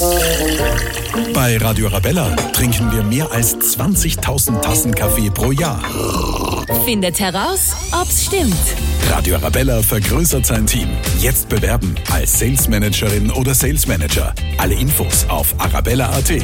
Bei Radio Arabella trinken wir mehr als 20.000 Tassen Kaffee pro Jahr. Findet heraus, ob's stimmt. Radio Arabella vergrößert sein Team. Jetzt bewerben als Sales Managerin oder Sales Manager. Alle Infos auf arabella.at.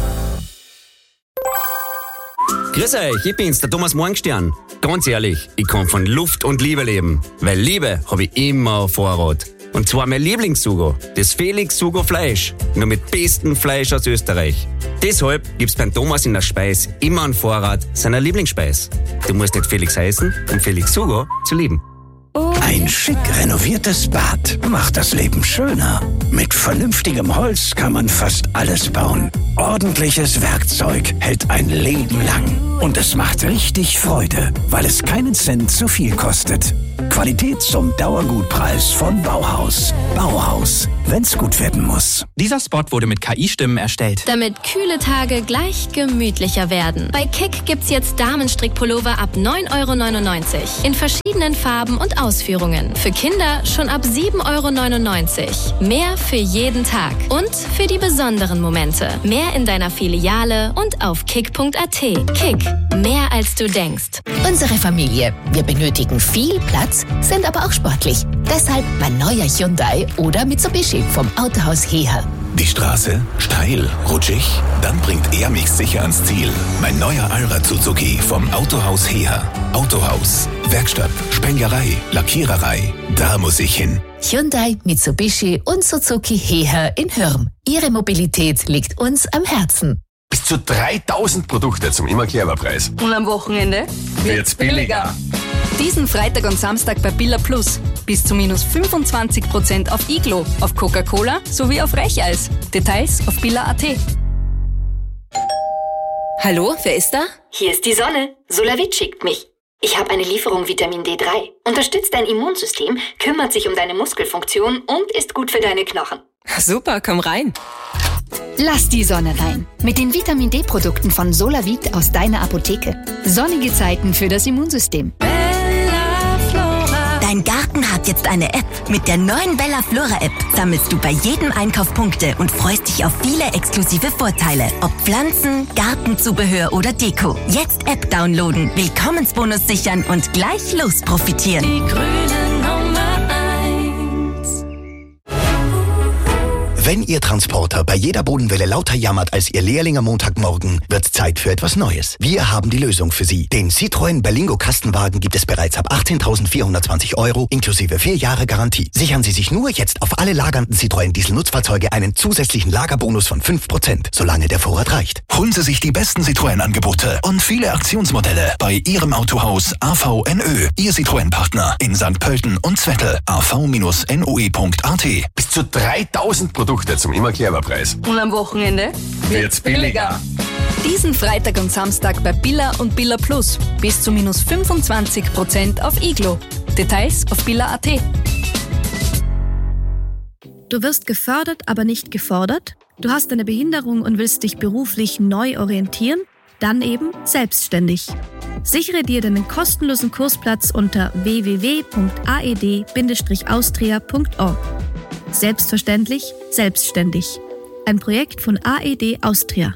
Grüß euch, ich bin's, der Thomas Morgenstern. Ganz ehrlich, ich kann von Luft und Liebe leben. Weil Liebe habe ich immer auf Vorrat. Und zwar mein Lieblingssugo, das Felix Sugo Fleisch. Nur mit bestem Fleisch aus Österreich. Deshalb gibt's beim Thomas in der Speis immer einen Vorrat seiner Lieblingsspeis. Du musst nicht Felix heißen, um Felix Sugo zu lieben. Ein schick renoviertes Bad macht das Leben schöner. Mit vernünftigem Holz kann man fast alles bauen. Ordentliches Werkzeug hält ein Leben lang. Und es macht richtig Freude, weil es keinen Cent zu viel kostet. Qualität zum Dauergutpreis von Bauhaus. Bauhaus, wenn's gut werden muss. Dieser Spot wurde mit KI-Stimmen erstellt. Damit kühle Tage gleich gemütlicher werden. Bei Kick gibt's jetzt Damenstrickpullover ab 9,99 € in verschiedenen Farben und Ausführungen. Für Kinder schon ab 7,99 €. Mehr für jeden Tag und für die besonderen Momente. Mehr in deiner Filiale und auf kick.at. Kick, mehr als du denkst. Unsere Familie. Wir benötigen viel Platz, sind aber auch sportlich. Deshalb mein neuer Hyundai oder Mitsubishi vom Autohaus Heher. Die Straße? Steil? Rutschig? Dann bringt er mich sicher ans Ziel. Mein neuer Allrad Suzuki vom Autohaus Heher. Autohaus, Werkstatt, Spenglerei, Lackiererei. Da muss ich hin. Hyundai, Mitsubishi und Suzuki Heher in Hürm. Ihre Mobilität liegt uns am Herzen. Bis zu 3.000 Produkte zum immer Preis. Und am Wochenende wird's billiger. Diesen Freitag und Samstag bei Billa Plus. Bis zu minus 25% auf Iglo, auf Coca-Cola sowie auf Reicheis. Details auf billa.at. Hallo, wer ist da? Hier ist die Sonne. Solavit schickt mich. Ich habe eine Lieferung Vitamin D3. Unterstützt dein Immunsystem, kümmert sich um deine Muskelfunktion und ist gut für deine Knochen. Super, komm rein. Lass die Sonne rein. Mit den Vitamin D-Produkten von Solavit aus deiner Apotheke. Sonnige Zeiten für das Immunsystem. Dein Garten hat jetzt eine App. Mit der neuen Bella Flora App sammelst du bei jedem Einkauf Punkte und freust dich auf viele exklusive Vorteile. Ob Pflanzen, Gartenzubehör oder Deko. Jetzt App downloaden, Willkommensbonus sichern und gleich los profitieren. Die grüne Nummer 1. Wenn Ihr Transporter bei jeder Bodenwelle lauter jammert als Ihr Lehrling am Montagmorgen, wird Zeit für etwas Neues. Wir haben die Lösung für Sie. Den Citroën Berlingo Kastenwagen gibt es bereits ab 18.420 € inklusive 4 Jahre Garantie. Sichern Sie sich nur jetzt auf alle lagernden Citroën Dieselnutzfahrzeuge einen zusätzlichen Lagerbonus von 5%, solange der Vorrat reicht. Holen Sie sich die besten Citroën-Angebote und viele Aktionsmodelle bei Ihrem Autohaus AVNÖ. Ihr Citroën-Partner in St. Pölten und Zwettl. av-noe.at. Bis zu 3.000 Produkte zum immer Preis. Und am Wochenende wird's billiger. Diesen Freitag und Samstag bei Billa und Billa Plus. Bis zu minus 25% auf Iglo. Details auf billa.at. Du wirst gefördert, aber nicht gefordert? Du hast eine Behinderung und willst dich beruflich neu orientieren? Dann eben selbstständig. Sichere dir deinen kostenlosen Kursplatz unter www.aed-austria.org. Selbstverständlich, selbstständig. Ein Projekt von AED Austria.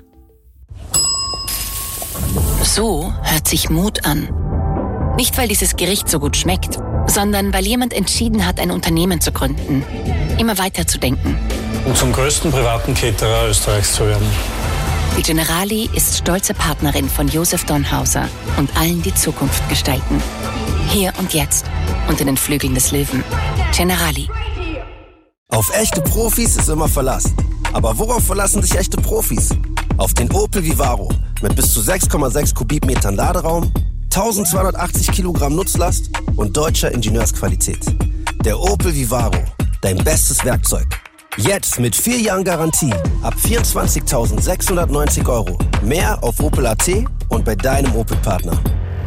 So hört sich Mut an. Nicht, weil dieses Gericht so gut schmeckt, sondern weil jemand entschieden hat, ein Unternehmen zu gründen. Immer weiter zu denken. Und zum größten privaten Caterer Österreichs zu werden. Die Generali ist stolze Partnerin von Josef Donhauser und allen, die Zukunft gestalten. Hier und jetzt, unter den Flügeln des Löwen. Generali. Auf echte Profis ist immer Verlass. Aber worauf verlassen sich echte Profis? Auf den Opel Vivaro mit bis zu 6,6 Kubikmetern Laderaum, 1280 Kilogramm Nutzlast und deutscher Ingenieursqualität. Der Opel Vivaro, dein bestes Werkzeug. Jetzt mit 4 Jahren Garantie ab 24.690 €. Mehr auf Opel.at und bei deinem Opel-Partner.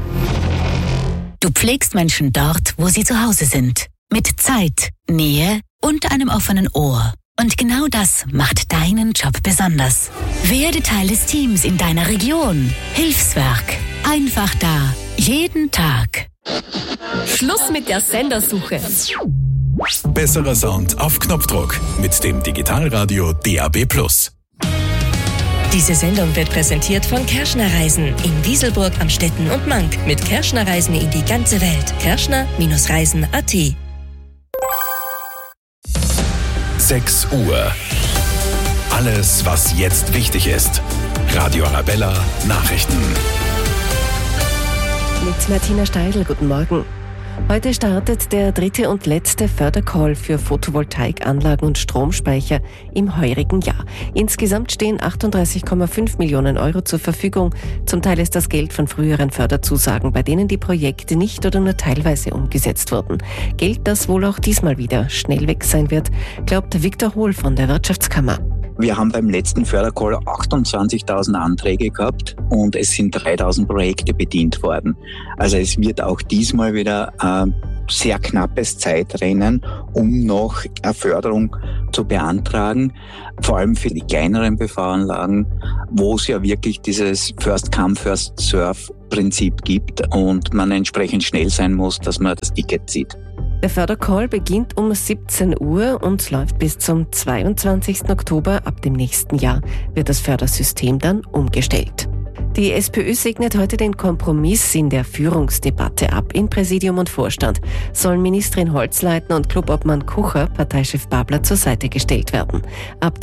Du pflegst Menschen dort, wo sie zu Hause sind. Mit Zeit, Nähe und einem offenen Ohr. Und genau das macht deinen Job besonders. Werde Teil des Teams in deiner Region. Hilfswerk. Einfach da. Jeden Tag. Schluss mit der Sendersuche. Besserer Sound auf Knopfdruck mit dem Digitalradio DAB+. Diese Sendung wird präsentiert von Kerschner Reisen in Wieselburg, Amstetten und Mank. Mit Kerschner Reisen in die ganze Welt. Kerschner-Reisen.at 6 Uhr. Alles, was jetzt wichtig ist. Radio Arabella Nachrichten. Mit Martina Steidl, guten Morgen. Heute startet der 3. und letzte Fördercall für Photovoltaikanlagen und Stromspeicher im heurigen Jahr. Insgesamt stehen 38,5 Millionen Euro zur Verfügung. Zum Teil ist das Geld von früheren Förderzusagen, bei denen die Projekte nicht oder nur teilweise umgesetzt wurden. Geld, das wohl auch diesmal wieder schnell weg sein wird, glaubt Viktor Hohl von der Wirtschaftskammer. Wir haben beim letzten Fördercall 28.000 Anträge gehabt und es sind 3.000 Projekte bedient worden. Also es wird auch diesmal wieder ein sehr knappes Zeitrennen, um noch eine Förderung zu beantragen. Vor allem für die kleineren PV-Anlagen, wo es ja wirklich dieses First-Come, First-Serve-Prinzip gibt und man entsprechend schnell sein muss, dass man das Ticket zieht. Der Fördercall beginnt um 17 Uhr und läuft bis zum 22. Oktober. Ab dem nächsten Jahr wird das Fördersystem dann umgestellt. Die SPÖ segnet heute den Kompromiss in der Führungsdebatte ab. In Präsidium und Vorstand sollen Ministerin Holzleitner und Clubobmann Kucher, Parteichef Babler, zur Seite gestellt werden. Ab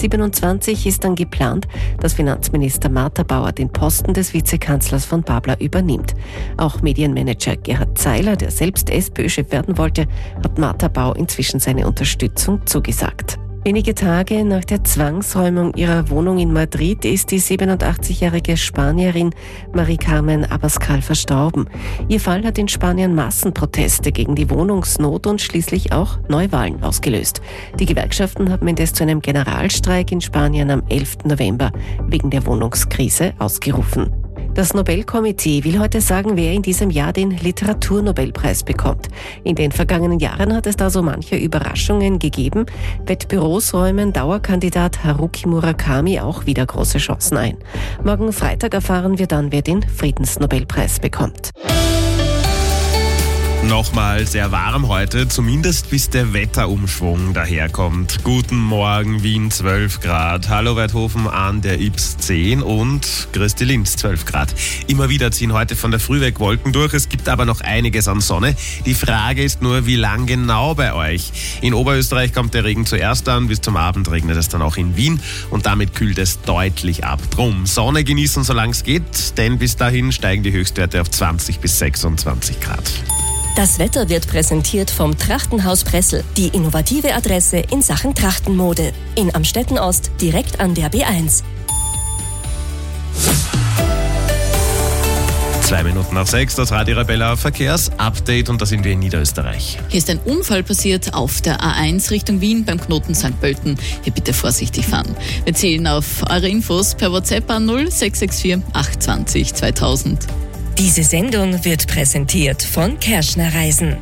2027 ist dann geplant, dass Finanzminister Martha Bauer den Posten des Vizekanzlers von Babler übernimmt. Auch Medienmanager Gerhard Zeiler, der selbst SPÖ-Chef werden wollte, hat Martha Bauer inzwischen seine Unterstützung zugesagt. Wenige Tage nach der Zwangsräumung ihrer Wohnung in Madrid ist die 87-jährige Spanierin Mari Carmen Abascal verstorben. Ihr Fall hat in Spanien Massenproteste gegen die Wohnungsnot und schließlich auch Neuwahlen ausgelöst. Die Gewerkschaften haben indes zu einem Generalstreik in Spanien am 11. November wegen der Wohnungskrise ausgerufen. Das Nobelkomitee will heute sagen, wer in diesem Jahr den Literaturnobelpreis bekommt. In den vergangenen Jahren hat es da so manche Überraschungen gegeben. Wettbüros räumen Dauerkandidat Haruki Murakami auch wieder große Chancen ein. Morgen Freitag erfahren wir dann, wer den Friedensnobelpreis bekommt. Nochmal sehr warm heute, zumindest bis der Wetterumschwung daherkommt. Guten Morgen, Wien 12 Grad, hallo Weidhofen an der Ybbs 10 und Christi Linz 12 Grad. Immer wieder ziehen heute von der Früh weg Wolken durch, es gibt aber noch einiges an Sonne. Die Frage ist nur, wie lang genau bei euch? In Oberösterreich kommt der Regen zuerst an, bis zum Abend regnet es dann auch in Wien und damit kühlt es deutlich ab. Drum Sonne genießen, solange es geht, denn bis dahin steigen die Höchstwerte auf 20 bis 26 Grad. Das Wetter wird präsentiert vom Trachtenhaus Pressel, die innovative Adresse in Sachen Trachtenmode. In Amstetten Ost, direkt an der B1. 6:02, das Radio Arabella Verkehrsupdate und da sind wir in Niederösterreich. Hier ist ein Unfall passiert auf der A1 Richtung Wien beim Knoten St. Pölten. Hier bitte vorsichtig fahren. Wir zählen auf eure Infos per WhatsApp an 0664 820 2000. Diese Sendung wird präsentiert von Kerschner Reisen.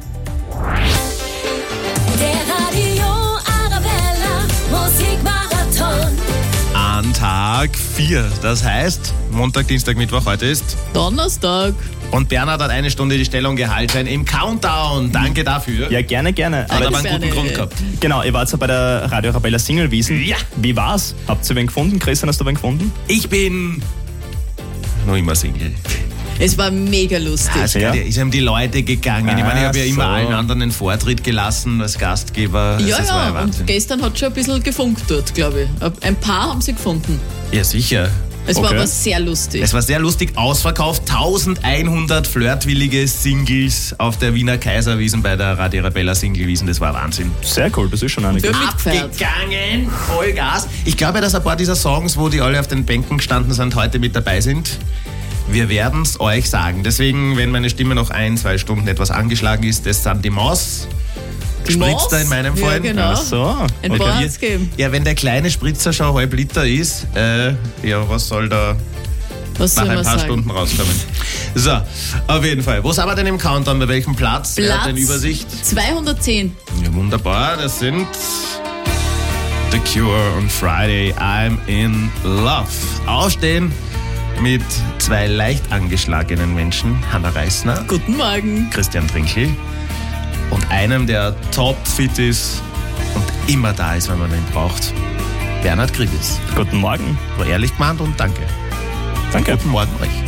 Der Radio Arabella Musikmarathon. An Tag 4, das heißt Montag, Dienstag, Mittwoch, heute ist Donnerstag. Und Bernhard hat eine Stunde die Stellung gehalten im Countdown. Danke dafür. Ja, gerne. Hat aber einen guten Grund gehabt. Genau, ihr wart ja bei der Radio Arabella Singlewiesen. Ja. Wie war's? Habt ihr wen gefunden? Christian, hast du wen gefunden? Ich bin noch immer Single. Es war mega lustig. Also, ja. Ist ihm die Leute gegangen. Ich meine, ich habe ja immer allen anderen einen Vortritt gelassen als Gastgeber. Ja, und gestern hat schon ein bisschen gefunkt dort, glaube ich. Ein paar haben sie gefunden. Ja, sicher. Es war aber sehr lustig. Es war sehr lustig, ausverkauft. 1100 flirtwillige Singles auf der Wiener Kaiserwiesen bei der Radio Arabella Singlewiesen. Das war Wahnsinn. Sehr cool, das ist schon eine gute. Abgegangen, Vollgas. Ich glaube, dass ein paar dieser Songs, wo die alle auf den Bänken gestanden sind, heute mit dabei sind. Wir werden es euch sagen. Deswegen, wenn meine Stimme noch 1-2 Stunden etwas angeschlagen ist, das sind die Maus. Spritzer in meinem Fall. Ja, genau. Ach so. Ein paar hat's gegeben. Ja, wenn der kleine Spritzer schon halb Liter ist, ja, was soll da nach ein paar Stunden rauskommen? So, auf jeden Fall. Wo sind wir denn im Countdown? Bei welchem Platz? Wer hat denn Übersicht? 210. Ja, wunderbar. Das sind The Cure und Friday, I'm in Love. Aufstehen mit zwei leicht angeschlagenen Menschen. Hanna Reisner. Guten Morgen. Christian Trinkl. und einem, der topfit ist und immer da ist, wenn man ihn braucht. Bernhard Gribitz. Guten Morgen. War ehrlich gemeint und danke. Danke. Guten Morgen euch.